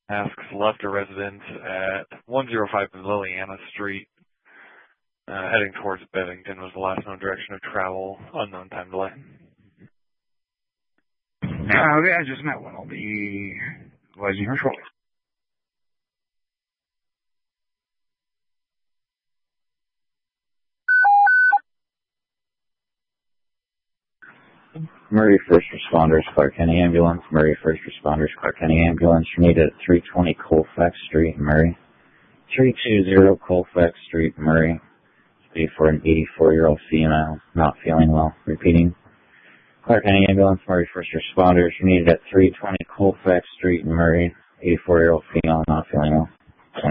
Asks left a residence at 105 Liliana Street, heading towards Bevington was the last known direction of travel, unknown time delay. Okay, I just met one. I'll be advising her shortly. Murray First Responders, Clark County Ambulance. Murray First Responders, Clark County Ambulance. You're needed at 320 Colfax Street, Murray. 320 Colfax Street, Murray. Be for an 84-year-old female, not feeling well. Repeating. Clark County Ambulance, Murray First Responders. You're needed at 320 Colfax Street, Murray. 84-year-old female, not feeling well.